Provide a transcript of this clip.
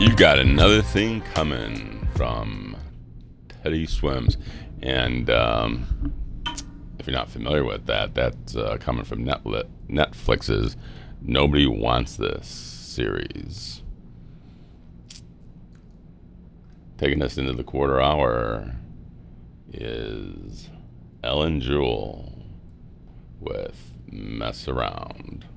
You got another thing coming from Teddy Swims, and if you're not familiar with that, that's coming from Netflix's Nobody Wants This series. Taking us into the quarter hour is Ellen Jewell with Mess Around.